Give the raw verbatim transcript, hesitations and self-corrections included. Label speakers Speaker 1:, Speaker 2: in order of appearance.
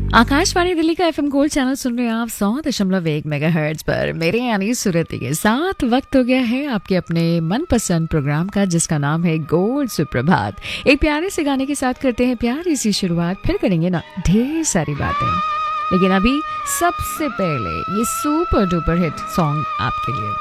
Speaker 1: आकाशवाणी दिल्ली का FM gold channel सुन रहे हैं आप सौ दशमलव एक मेगा हर्ट्ज पर। मेरे यानी सुरति के साथ वक्त हो गया है आपके अपने मनपसंद प्रोग्राम का, जिसका नाम है गोल्ड सुप्रभात। एक प्यारे से गाने के साथ करते हैं प्यारी सी शुरुआत, फिर करेंगे ना ढेर सारी बातें। लेकिन अभी सबसे पहले ये सुपर डुपर हिट सॉन्ग आपके लिए।